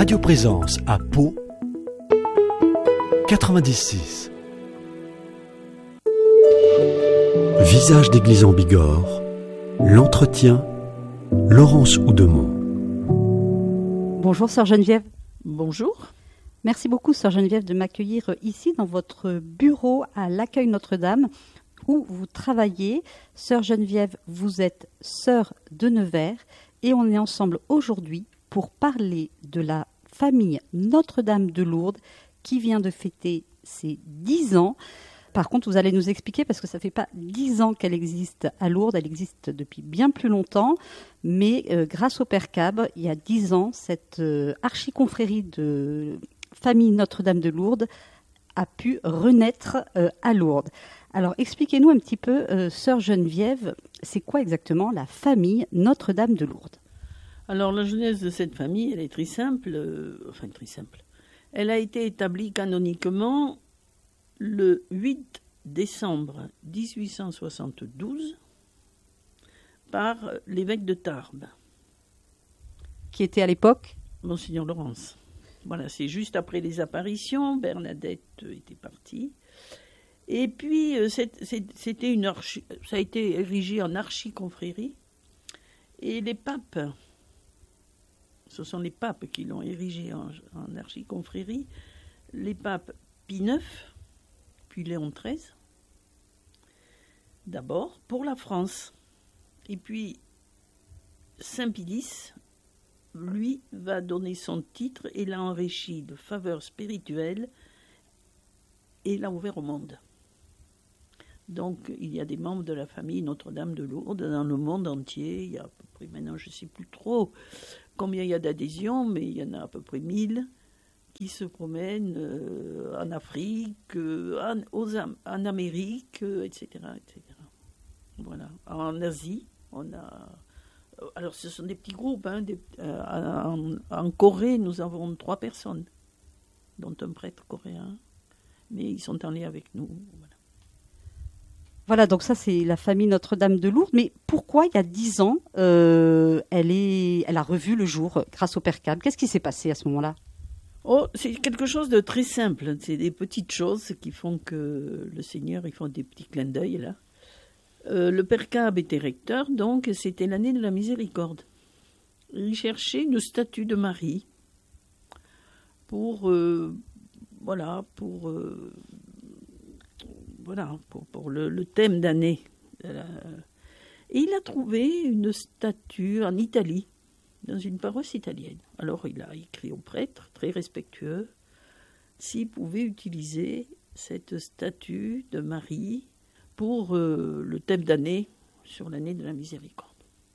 Radio Présence à Pau 96. Visage d'église en Bigorre, l'entretien, Laurence Houdemont. Bonjour Sœur Geneviève. Bonjour. Merci beaucoup Sœur Geneviève de m'accueillir ici dans votre bureau à l'Accueil Notre-Dame où vous travaillez. Sœur Geneviève, vous êtes sœur de Nevers et on est ensemble aujourd'hui pour parler de la famille Notre-Dame de Lourdes qui vient de fêter ses 10 ans. Par contre, vous allez nous expliquer, parce que ça ne fait pas 10 ans qu'elle existe à Lourdes, elle existe depuis bien plus longtemps, mais grâce au Père Cab, il y a 10 ans, cette archiconfrérie de famille Notre-Dame de Lourdes a pu renaître à Lourdes. Alors, expliquez-nous un petit peu, Sœur Geneviève, c'est quoi exactement la famille Notre-Dame de Lourdes ? Alors, la genèse de cette famille, elle est très simple. Elle a été établie canoniquement le 8 décembre 1872 par l'évêque de Tarbes. Qui était à l'époque Monseigneur Laurence. Voilà, c'est juste après les apparitions. Bernadette était partie. Et puis, ça a été érigé en archiconfrérie. Et les papes, ce sont les papes qui l'ont érigé en archiconfrérie, les papes Pie IX, puis Léon XIII, d'abord pour la France. Et puis Saint Pie X, lui, va donner son titre et l'a enrichi de faveurs spirituelles et l'a ouvert au monde. Donc il y a des membres de la famille Notre-Dame de Lourdes dans le monde entier. Il y a à peu près, maintenant je ne sais plus trop combien il y a d'adhésions, mais il y en a à peu près 1000 qui se promènent en Afrique, en Amérique, etc., etc. Voilà. En Asie, on a... Alors, ce sont des petits groupes. En Corée, nous avons 3 personnes, dont un prêtre coréen. Mais ils sont en lien avec nous. Voilà, donc ça, c'est la famille Notre-Dame de Lourdes. Mais pourquoi, il y a 10 ans, elle a revu le jour grâce au Père Cab ? Qu'est-ce qui s'est passé à ce moment-là ? Oh, c'est quelque chose de très simple. C'est des petites choses qui font que le Seigneur, ils font des petits clins d'œil, là. Le Père Cab était recteur, donc c'était l'année de la miséricorde. Il cherchait une statue de Marie pour le thème d'année. Et il a trouvé une statue en Italie, dans une paroisse italienne. Alors il a écrit au prêtre, très respectueux, s'il pouvait utiliser cette statue de Marie pour le thème d'année sur l'année de la miséricorde.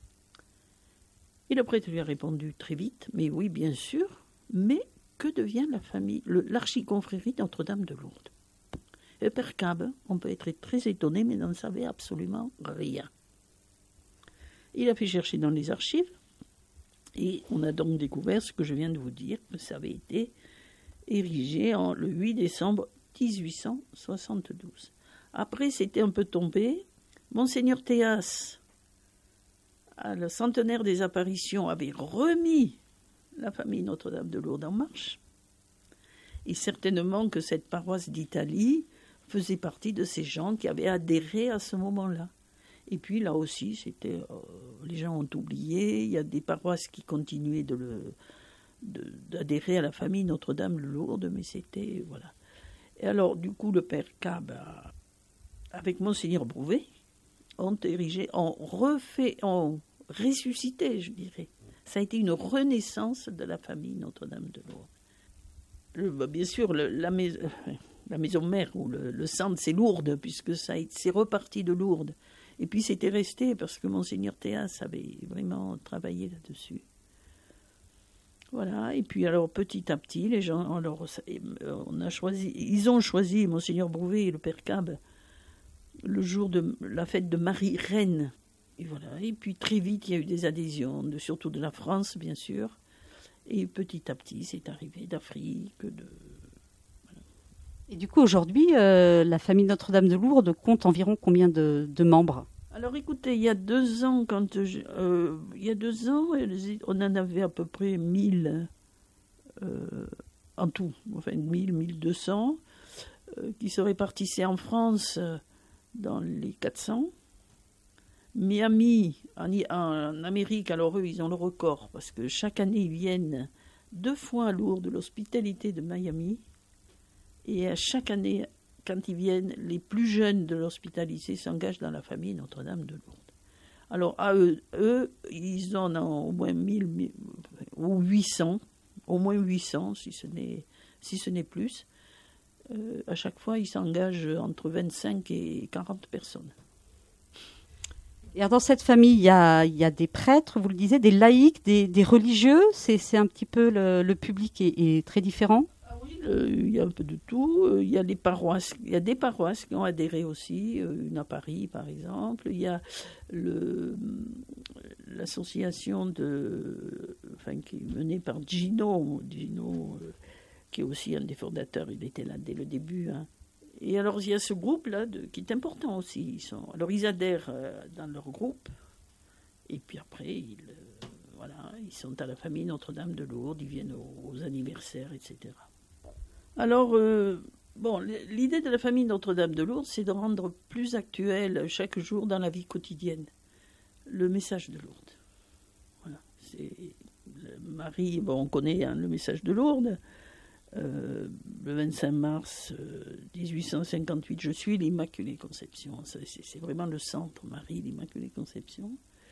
Et le prêtre lui a répondu très vite, mais oui, bien sûr, mais que devient la famille, l'archiconfrérie Notre-Dame de Lourdes ? Le Père Cab, on peut être très étonné, mais n'en savait absolument rien. Il a fait chercher dans les archives, et on a donc découvert ce que je viens de vous dire, que ça avait été érigé le 8 décembre 1872. Après, c'était un peu tombé. Monseigneur Théas, à le centenaire des apparitions, avait remis la famille Notre-Dame de Lourdes en marche. Et certainement que cette paroisse d'Italie faisait partie de ces gens qui avaient adhéré à ce moment-là. Et puis là aussi, c'était les gens ont oublié. Il y a des paroisses qui continuaient d'adhérer à la famille Notre-Dame de Lourdes, mais c'était voilà. Et alors, du coup, le Père Cab, avec Monseigneur Brouvet, ont ressuscité, je dirais. Ça a été une renaissance de la famille Notre-Dame de Lourdes. Bien sûr, la maison mère ou le centre, c'est Lourdes, puisque c'est reparti de Lourdes. Et puis c'était resté parce que Monseigneur Théas avait vraiment travaillé là-dessus. Voilà, et puis alors petit à petit, les gens, alors, ils ont choisi, Monseigneur Brouvet et le Père Cab, le jour de la fête de Marie Reine. Et voilà, et puis très vite, il y a eu des adhésions, surtout de la France, bien sûr. Et petit à petit, c'est arrivé d'Afrique, Voilà. Et du coup, aujourd'hui, la famille Notre-Dame de Lourdes compte environ combien de membres ? Alors écoutez, il y a 2 ans, on en avait à peu près 1000 en tout, enfin 1000, 1200, qui se répartissaient en France dans les 400. Miami, en Amérique, alors eux, ils ont le record, parce que chaque année, ils viennent 2 fois à Lourdes, l'hospitalité de Miami, et à chaque année, quand ils viennent, les plus jeunes de l'hospitalité s'engagent dans la famille Notre-Dame de Lourdes. Alors, à eux, ils en ont au moins 1000 ou 800, au moins 800, si ce n'est plus. À chaque fois, ils s'engagent entre 25 et 40 personnes. Et alors dans cette famille, il y a des prêtres, vous le disiez, des laïcs, des religieux. C'est un petit peu le public est très différent. Il y a un peu de tout. Il y a des paroisses qui ont adhéré aussi, une à Paris par exemple. Il y a l'association qui est menée par Gino, qui est aussi un des fondateurs. Il était là dès le début. Hein. Et alors il y a ce groupe-là qui est important aussi. Ils adhèrent dans leur groupe. Et puis après, ils sont à la famille Notre-Dame de Lourdes. Ils viennent aux anniversaires, etc. Alors, l'idée de la famille Notre-Dame de Lourdes, c'est de rendre plus actuel chaque jour dans la vie quotidienne le message de Lourdes. Voilà, c'est Marie, on connaît le message de Lourdes. Le 25 mars 1858, je suis l'Immaculée Conception. C'est vraiment le centre, Marie, l'Immaculée Conception.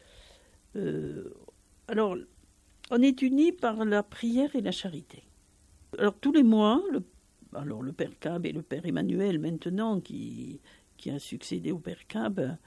Alors, on est unis par la prière et la charité. Alors, tous les mois, le père Cab et le père Emmanuel, maintenant, qui a succédé au père Cab,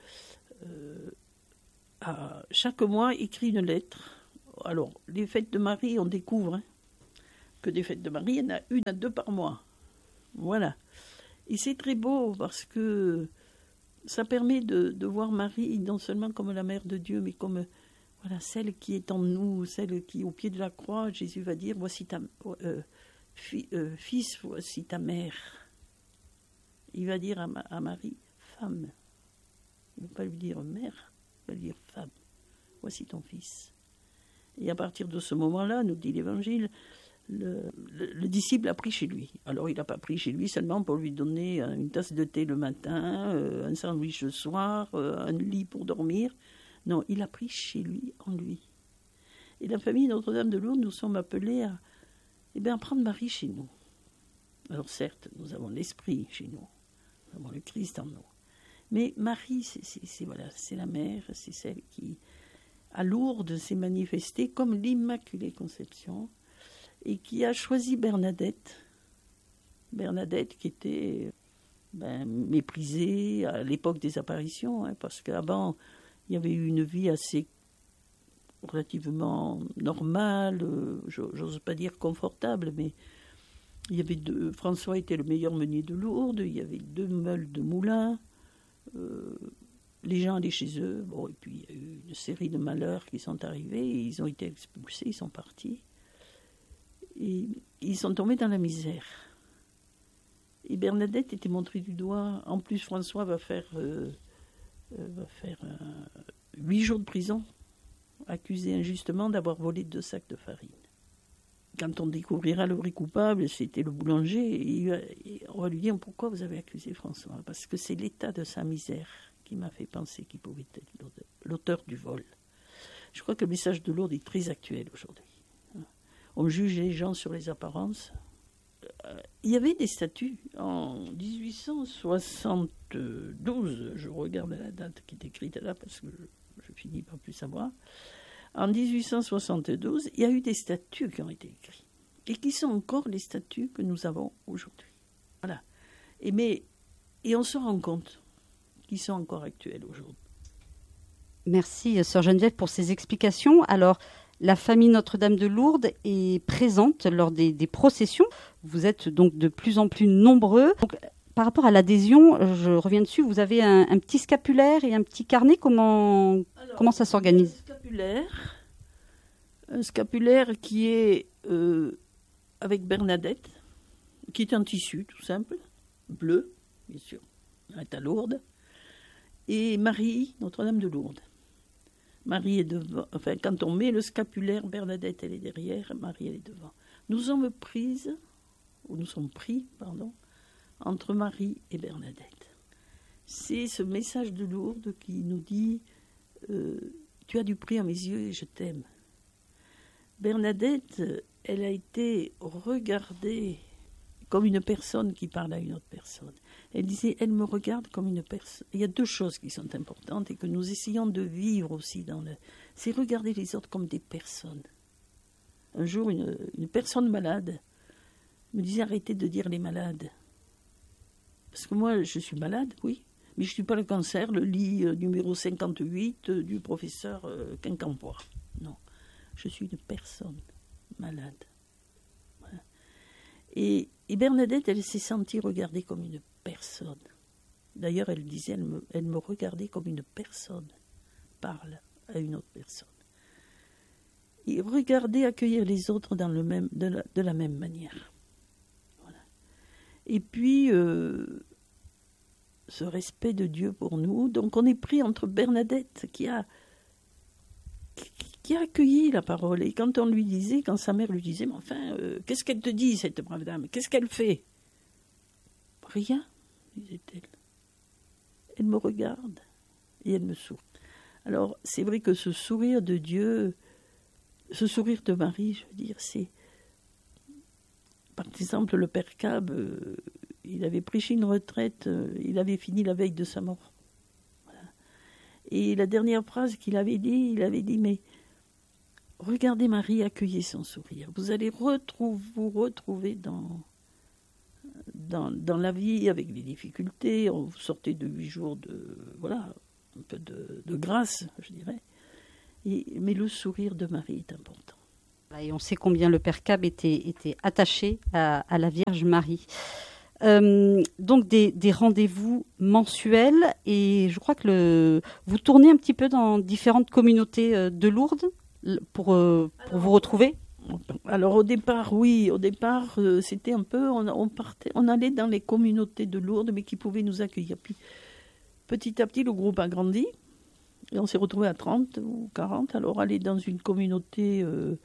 chaque mois écrit une lettre. Alors, les fêtes de Marie, on découvre que des fêtes de Marie, il y en a 1 à 2 par mois. Voilà. Et c'est très beau parce que ça permet de voir Marie non seulement comme la mère de Dieu, mais comme celle qui est en nous, celle qui, au pied de la croix, Jésus va dire, voici ta fils, voici ta mère. Il va dire à Marie, femme. Il ne va pas lui dire mère, il va lui dire femme. Voici ton fils. Et à partir de ce moment-là, nous dit l'Évangile, le disciple a pris chez lui. Alors il n'a pas pris chez lui seulement pour lui donner une tasse de thé le matin, un sandwich le soir, un lit pour dormir. Non, il a pris chez lui, en lui. Et la famille Notre-Dame de Lourdes, nous sommes appelés à prendre Marie chez nous. Alors certes, nous avons l'Esprit chez nous, nous avons le Christ en nous. Mais Marie, c'est la mère, c'est celle qui, à Lourdes, s'est manifestée comme l'Immaculée Conception, et qui a choisi Bernadette. Bernadette qui était méprisée à l'époque des apparitions, parce qu'avant, il y avait eu une vie assez relativement normale, j'ose pas dire confortable, mais il y avait François était le meilleur meunier de Lourdes, il y avait 2 meules de moulin, les gens allaient chez eux, et puis il y a eu une série de malheurs qui sont arrivés, et ils ont été expulsés, ils sont partis. Et ils sont tombés dans la misère. Et Bernadette était montrée du doigt. En plus, François va faire 8 jours de prison, accusé injustement d'avoir volé 2 sacs de farine. Quand on découvrira le vrai coupable, c'était le boulanger, et on va lui dire pourquoi vous avez accusé François. Parce que c'est l'état de sa misère qui m'a fait penser qu'il pouvait être l'auteur du vol. Je crois que le message de Lourdes est très actuel aujourd'hui. On juge les gens sur les apparences. Il y avait des statuts en 1872, je regarde la date qui est écrite là parce que je finis par plus savoir. En 1872, il y a eu des statuts qui ont été écrits et qui sont encore les statuts que nous avons aujourd'hui. Voilà. Et on se rend compte qu'ils sont encore actuels aujourd'hui. Merci, sœur Geneviève, pour ces explications. Alors, la famille Notre-Dame de Lourdes est présente lors des processions. Vous êtes donc de plus en plus nombreux. Donc, par rapport à l'adhésion, je reviens dessus, vous avez un petit scapulaire et un petit carnet. Comment ça s'organise ? Un scapulaire qui est avec Bernadette, qui est un tissu tout simple, bleu, bien sûr, elle est à Lourdes, et Marie, Notre-Dame de Lourdes. Marie est devant, quand on met le scapulaire, Bernadette elle est derrière, Marie elle est devant. nous sommes pris, entre Marie et Bernadette. C'est ce message de Lourdes qui nous dit tu as du prix à mes yeux et je t'aime. Bernadette, elle a été regardée comme une personne qui parle à une autre personne. Elle disait, elle me regarde comme une personne. Il y a deux choses qui sont importantes et que nous essayons de vivre aussi c'est regarder les autres comme des personnes. Un jour, une personne malade me disait, arrêtez de dire les malades. Parce que moi, je suis malade, oui, mais je ne suis pas le cancer, le lit numéro 58 du professeur Quincampoix. Non, je suis une personne malade. Voilà. Et Bernadette, elle s'est sentie regardée comme une personne. D'ailleurs, elle disait, elle me regardait comme une personne parle à une autre personne. Et regarder, accueillir les autres de la même manière. Voilà. Et puis, ce respect de Dieu pour nous. Donc, on est pris entre Bernadette qui a accueilli la parole. Et quand sa mère lui disait, mais enfin, qu'est-ce qu'elle te dit, cette brave dame? Qu'est-ce qu'elle fait? Rien, disait-elle. Elle me regarde et elle me sourit. Alors, c'est vrai que ce sourire de Dieu, ce sourire de Marie, je veux dire, c'est... Par exemple, le père Cab, il avait prêché une retraite, il avait fini la veille de sa mort. Voilà. Et la dernière phrase qu'il avait dit, mais regardez Marie, accueillez son sourire. Vous allez vous retrouver dans la vie avec des difficultés. Vous sortez de 8 jours un peu de grâce, je dirais. Mais le sourire de Marie est important. Et on sait combien le père Cab était attaché à la Vierge Marie. Donc des rendez-vous mensuels, et je crois que vous tournez un petit peu dans différentes communautés de Lourdes pour vous retrouver. Alors au départ, c'était un peu, on allait dans les communautés de Lourdes, mais qui pouvaient nous accueillir. Puis petit à petit, le groupe a grandi, et on s'est retrouvé à 30 ou 40. Alors aller dans une communauté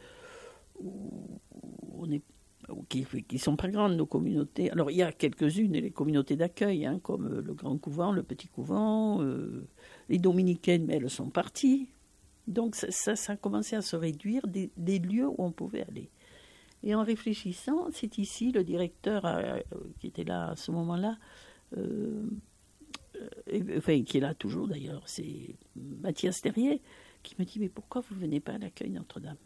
qui sont pas grandes, nos communautés. Alors il y a quelques-unes, les communautés d'accueil, comme le Grand Couvent, le Petit Couvent, les Dominicaines, mais elles sont parties. Donc ça a commencé à se réduire des lieux où on pouvait aller. Et en réfléchissant, c'est ici le directeur qui était là à ce moment-là, qui est là toujours d'ailleurs, c'est Mathias Terrier, qui me dit, mais pourquoi vous ne venez pas à l'accueil Notre-Dame?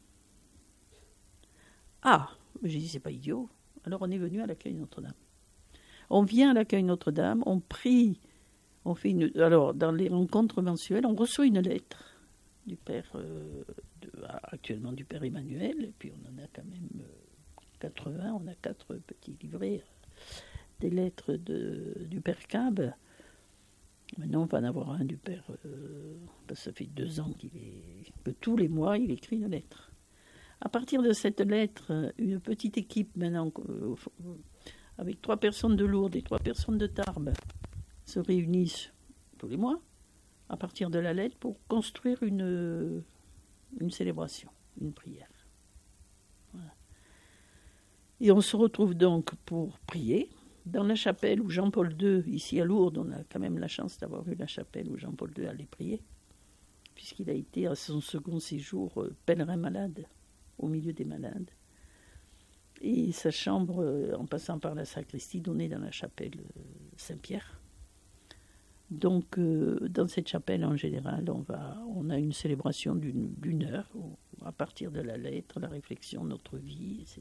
Ah, j'ai dit, c'est pas idiot. Alors on est venu à l'accueil Notre-Dame. On vient à l'accueil Notre-Dame, on prie, alors dans les rencontres mensuelles, on reçoit une lettre du père, actuellement du père Emmanuel, et puis on en a quand même 80, on a 4 petits livrets, des lettres du père Cab. Maintenant, on va en avoir un du père, parce que ça fait 2 ans que tous les mois, il écrit une lettre. À partir de cette lettre, une petite équipe maintenant, avec 3 personnes de Lourdes et 3 personnes de Tarbes, se réunissent tous les mois, à partir de la lettre, pour construire une célébration, une prière. Voilà. Et on se retrouve donc pour prier dans la chapelle où Jean-Paul II, ici à Lourdes, on a quand même la chance d'avoir eu la chapelle où Jean-Paul II allait prier, puisqu'il a été à son second séjour pèlerin malade, au milieu des malades. Et sa chambre, en passant par la sacristie, donnait dans la chapelle Saint-Pierre. Donc, dans cette chapelle, en général, on a une célébration d'une heure, à partir de la lettre, la réflexion, notre vie, etc.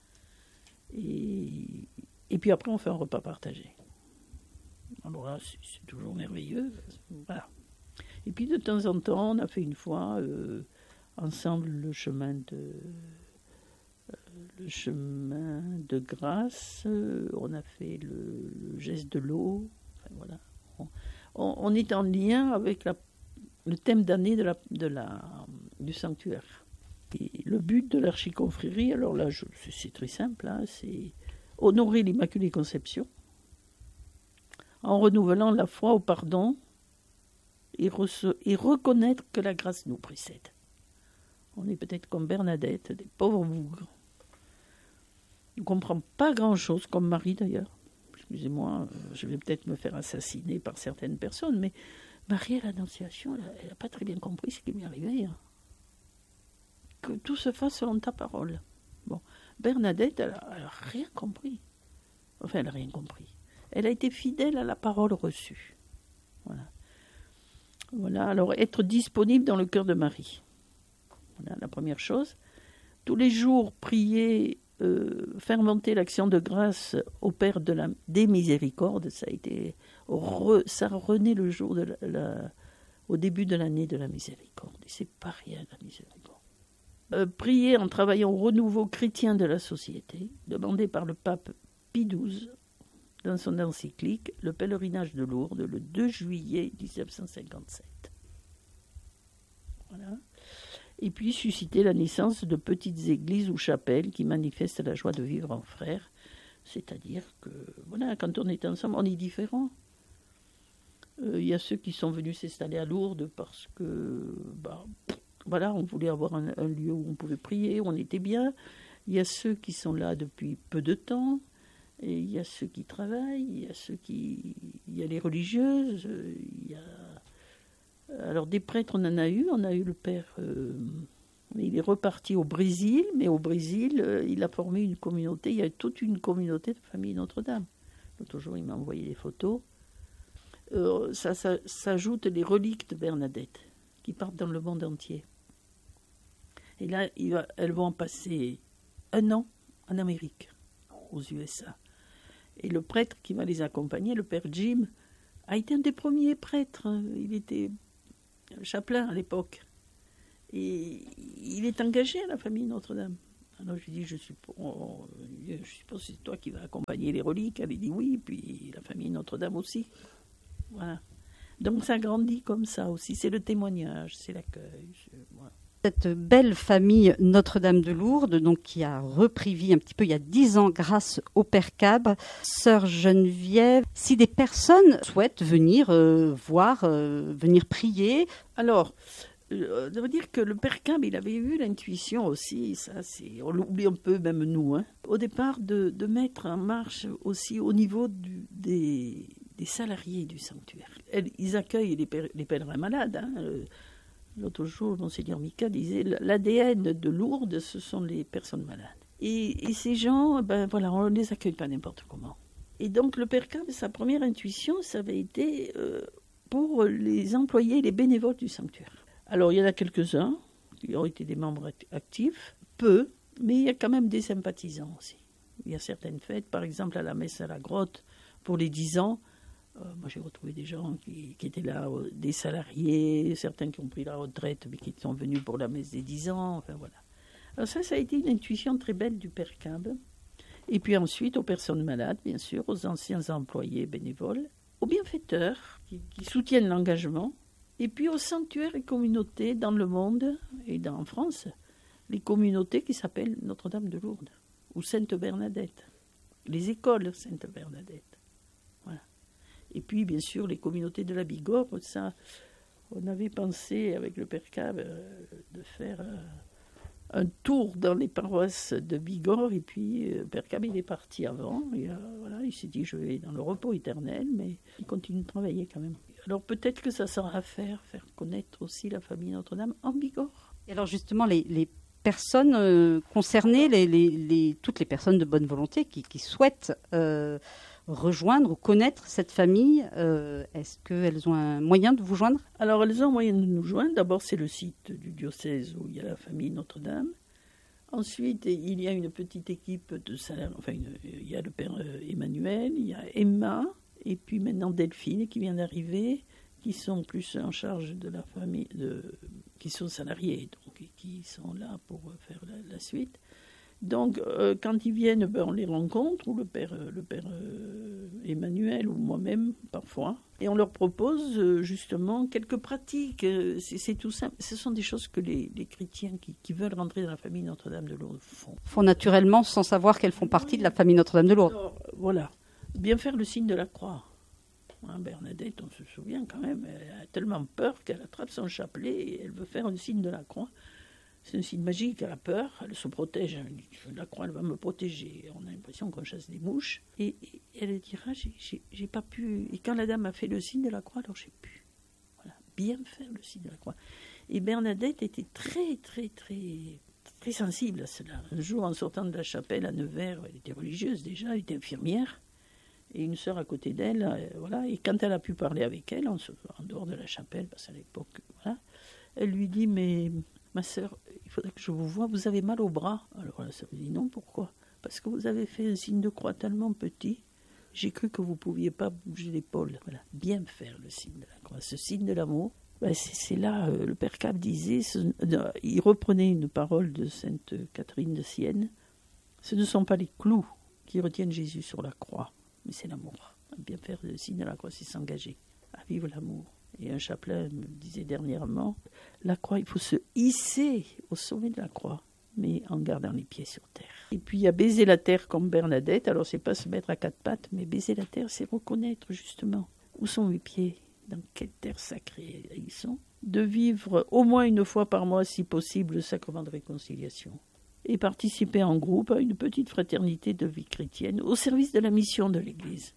Et puis après, on fait un repas partagé. Alors là, c'est toujours merveilleux. Voilà. Et puis, de temps en temps, on a fait une fois, ensemble, le chemin de grâce. On a fait le geste de l'eau. Enfin, voilà. On est en lien avec le thème d'année du sanctuaire. Et le but de l'archiconfrérie, alors là, c'est très simple, c'est honorer l'Immaculée Conception en renouvelant la foi au pardon et reconnaître que la grâce nous précède. On est peut-être comme Bernadette, des pauvres bougres. ne comprend pas grand-chose, comme Marie d'ailleurs. Excusez-moi, je vais peut-être me faire assassiner par certaines personnes, mais Marie à l'Annonciation, elle n'a pas très bien compris ce qui m'est arrivé. Hein. Que tout se fasse selon ta parole. Bon, Bernadette, elle n'a rien compris. Enfin, elle n'a rien compris. Elle a été fidèle à la parole reçue. Voilà. Voilà, alors être disponible dans le cœur de Marie. Voilà la première chose. Tous les jours, prier, faire monter l'action de grâce au Père des miséricordes. Ça a été, ça renaît le jour au début de l'année de la miséricorde. Et c'est pas rien la miséricorde. Prier en travaillant au renouveau chrétien de la société, demandé par le pape Pie XII dans son encyclique Le pèlerinage de Lourdes, le 2 juillet 1957. Voilà. Et puis susciter la naissance de petites églises ou chapelles qui manifestent la joie de vivre en frères. C'est-à-dire que, voilà, quand on est ensemble, on est différents. Il y a ceux qui sont venus s'installer à Lourdes parce que, voilà, on voulait avoir un lieu où on pouvait prier, où on était bien. Il y a ceux qui sont là depuis peu de temps. Et il y a ceux qui travaillent, il y a les religieuses, alors des prêtres on a eu le père, il est reparti au Brésil, mais au Brésil il a formé une communauté, il y a toute une communauté de famille Notre-Dame. L'autre jour il m'a envoyé des photos, ça s'ajoute les reliques de Bernadette qui partent dans le monde entier. Et là elles vont passer 1 an en Amérique, aux USA. Et le prêtre qui va les accompagner, le père Jim, a été un des premiers prêtres. Il était chapelain à l'époque. Et il est engagé à la famille Notre-Dame. Alors je lui dis, je suppose que c'est toi qui vas accompagner les reliques. Elle dit oui, puis la famille Notre-Dame aussi. Voilà. Donc ça grandit comme ça aussi. C'est le témoignage, c'est l'accueil. Voilà. Cette belle famille Notre-Dame de Lourdes, donc qui a repris vie un petit peu il y a 10 ans grâce au Père Cabre, Sœur Geneviève, si des personnes souhaitent venir voir, venir prier. Alors, ça veut dire que le Père Cabre, il avait eu l'intuition aussi, on l'oublie un peu même nous, hein, au départ de mettre en marche aussi au niveau des salariés du sanctuaire. Ils accueillent les pèlerins malades, hein, l'autre jour, Monseigneur Mika disait l'ADN de Lourdes, ce sont les personnes malades. Et ces gens, voilà, on ne les accueille pas n'importe comment. Et donc, le Père Cabre, sa première intuition, ça avait été pour les employés, les bénévoles du sanctuaire. Alors, il y en a quelques-uns qui ont été des membres actifs, peu, mais il y a quand même des sympathisants aussi. Il y a certaines fêtes, par exemple à la messe à la grotte, pour les 10 ans, moi, j'ai retrouvé des gens qui étaient là, des salariés, certains qui ont pris la retraite, mais qui sont venus pour la messe des 10 ans. Enfin, voilà. Alors ça a été une intuition très belle du Père Cabre. Et puis ensuite, aux personnes malades, bien sûr, aux anciens employés bénévoles, aux bienfaiteurs qui soutiennent l'engagement, et puis aux sanctuaires et communautés dans le monde et en France, les communautés qui s'appellent Notre-Dame de Lourdes ou Sainte Bernadette, les écoles Sainte Bernadette. Et puis, bien sûr, les communautés de la Bigorre, ça, on avait pensé avec le Père Cabre de faire un tour dans les paroisses de Bigorre. Et puis, le Père Cabre, il est parti avant. Et, voilà, il s'est dit, je vais dans le repos éternel, mais il continue de travailler quand même. Alors, peut-être que ça sera à faire connaître aussi la famille Notre-Dame en Bigorre. Et alors, justement, les personnes concernées, toutes les personnes de bonne volonté qui souhaitent rejoindre ou connaître cette famille, est-ce qu'elles ont un moyen de vous joindre ? Alors, elles ont un moyen de nous joindre. D'abord, c'est le site du diocèse où il y a la famille Notre-Dame. Ensuite, il y a une petite équipe de salariés. Enfin, il y a le père Emmanuel, il y a Emma, et puis maintenant Delphine qui vient d'arriver, qui sont plus en charge de la famille, qui sont salariés, donc, et qui sont là pour faire la suite. Donc, quand ils viennent, on les rencontre, ou le père Emmanuel, ou moi-même, parfois, et on leur propose justement quelques pratiques. C'est tout simple. Ce sont des choses que les chrétiens qui veulent rentrer dans la famille Notre-Dame de Lourdes font naturellement, sans savoir qu'elles font partie de la famille Notre-Dame de Lourdes. Alors, voilà. Bien faire le signe de la croix. Hein, Bernadette, on se souvient quand même, elle a tellement peur qu'elle attrape son chapelet et elle veut faire un signe de la croix. C'est un signe magique, elle a peur, elle se protège. Elle dit, la croix, elle va me protéger. On a l'impression qu'on chasse des mouches. Et elle dira, j'ai pas pu. Et quand la dame a fait le signe de la croix, alors j'ai pu. Voilà, bien faire le signe de la croix. Et Bernadette était très, très, très, très sensible à cela. Un jour, en sortant de la chapelle à Nevers, elle était religieuse déjà, elle était infirmière. Et une sœur à côté d'elle, voilà. Et quand elle a pu parler avec elle, en dehors de la chapelle, parce qu'à l'époque, voilà, elle lui dit, mais ma sœur, il faudrait que je vous voie, vous avez mal au bras. Alors la sœur lui dit, non, pourquoi? Parce que vous avez fait un signe de croix tellement petit, j'ai cru que vous ne pouviez pas bouger l'épaule. Voilà, bien faire le signe de la croix, ce signe de l'amour. Ben c'est là, le père Cap disait, il reprenait une parole de sainte Catherine de Sienne, ce ne sont pas les clous qui retiennent Jésus sur la croix, mais c'est l'amour. Bien faire le signe de la croix, c'est s'engager à vivre l'amour. Et un chapelain me disait dernièrement, la croix, il faut se hisser au sommet de la croix, mais en gardant les pieds sur terre. Et puis il y a baiser la terre comme Bernadette, alors c'est pas se mettre à quatre pattes, mais baiser la terre, c'est reconnaître justement où sont mes pieds, dans quelle terre sacrée ils sont, de vivre au moins une fois par mois, si possible, le sacrement de réconciliation. Et participer en groupe à une petite fraternité de vie chrétienne au service de la mission de l'Église.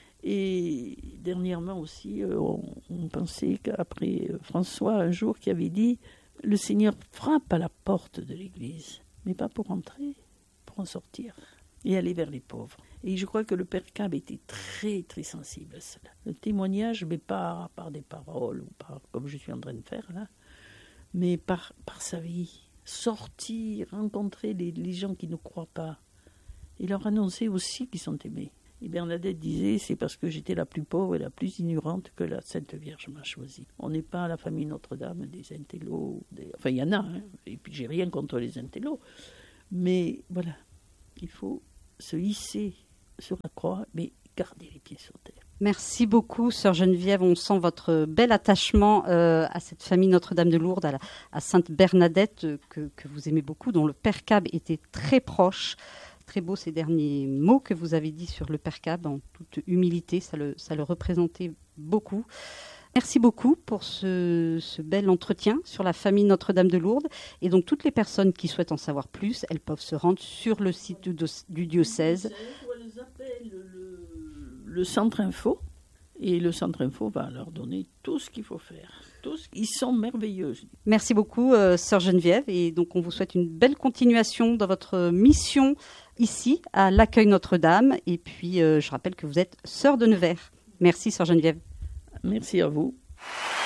Et dernièrement aussi, on pensait qu'après François, un jour, qui avait dit « Le Seigneur frappe à la porte de l'Église, mais pas pour entrer, pour en sortir et aller vers les pauvres. » Et je crois que le Père Cab était très, très sensible à cela. Le témoignage, mais pas par des paroles, ou par, comme je suis en train de faire là, mais par sa vie. Sortir, rencontrer les gens qui ne croient pas, et leur annoncer aussi qu'ils sont aimés. Et Bernadette disait, c'est parce que j'étais la plus pauvre et la plus ignorante que la Sainte Vierge m'a choisie. On n'est pas à la famille Notre-Dame des intellos, enfin il y en a, hein, et puis j'ai rien contre les intellos, mais voilà, il faut se hisser sur la croix, mais garder les pieds sur terre. Merci beaucoup, Sœur Geneviève. On sent votre bel attachement à cette famille Notre-Dame de Lourdes, à Sainte Bernadette, que vous aimez beaucoup, dont le Père Cab était très proche. Très beau ces derniers mots que vous avez dit sur le Père Cab, en toute humilité, ça le représentait beaucoup. Merci beaucoup pour ce bel entretien sur la famille Notre-Dame de Lourdes. Et donc toutes les personnes qui souhaitent en savoir plus, elles peuvent se rendre sur le site du diocèse. Elles appellent le centre info, et le centre info va leur donner tout ce qu'il faut faire. Ils sont merveilleux. Merci beaucoup, Sœur Geneviève. Et donc, on vous souhaite une belle continuation dans votre mission ici, à l'Accueil Notre-Dame. Et puis, je rappelle que vous êtes Sœur de Nevers. Merci, Sœur Geneviève. Merci à vous.